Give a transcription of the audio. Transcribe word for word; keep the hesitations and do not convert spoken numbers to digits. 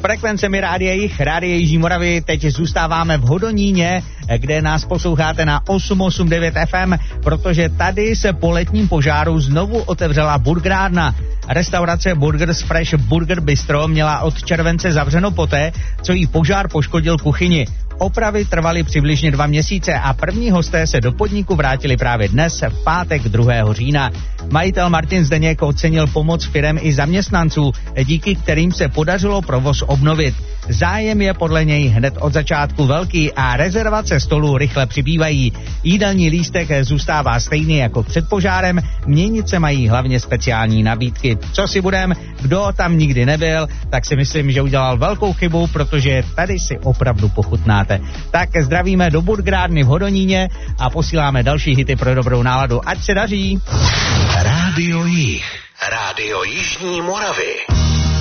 frekvencemi Rádia Jih, Rádia Jižní Moravy. Teď zůstáváme v Hodoníně, kde nás posloucháte na osm osm devět F M, protože tady se po letním požáru znovu otevřela burgerárna. Restaurace Burgers Fresh Burger Bistro měla od července zavřeno poté, co jí požár poškodil kuchyni. Opravy trvaly přibližně dva měsíce a první hosté se do podniku vrátili právě dnes, v pátek druhého října. Majitel Martin Zdeněk ocenil pomoc firem i zaměstnanců, díky kterým se podařilo provoz obnovit. Zájem je podle něj hned od začátku velký a rezervace stolů rychle přibývají. Jídelní lístek zůstává stejný jako před požárem, měnit se mají hlavně speciální nabídky. Co si budem, kdo tam nikdy nebyl, tak si myslím, že udělal velkou chybu, protože tady si opravdu pochutnáte. Tak zdravíme do burgerárny v Hodoníně a posíláme další hity pro dobrou náladu. Ať se daří! Rádio Jih, Rádio Jižní Moravy.